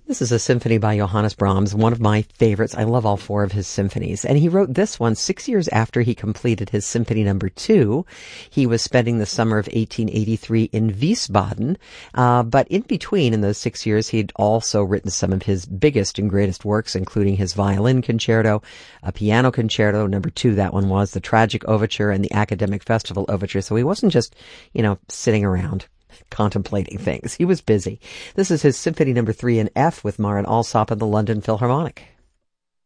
This is a symphony by Johannes Brahms, one of my favorites. I love all four of his symphonies. And he wrote this one 6 years after he completed his Symphony Number 2. He was spending the summer of 1883 in Wiesbaden. But in between, in those 6 years, he'd also written some of his biggest and greatest works, including his Violin Concerto, a Piano Concerto, Number 2, that one was, the Tragic Overture, and the Academic Festival Overture. So he wasn't just, sitting around contemplating things. He was busy. This is his Symphony Number 3 in F with Marin Alsop and the London Philharmonic.